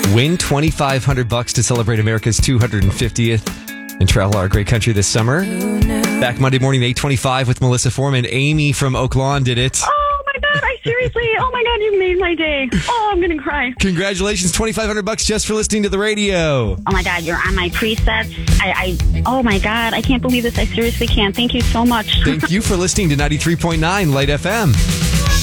Win $2,500 to celebrate America's 250th and travel our great country this summer. Back Monday morning, 8:25 with Melissa Foreman. Amy from Oak Lawn did it. Oh my God, oh my God, you made my day. Oh, I'm going to cry. Congratulations, $2,500 just for listening to the radio. Oh my God, you're on my presets. Oh my God, I can't believe this. I seriously can't. Thank you so much. Thank you for listening to 93.9 Light FM.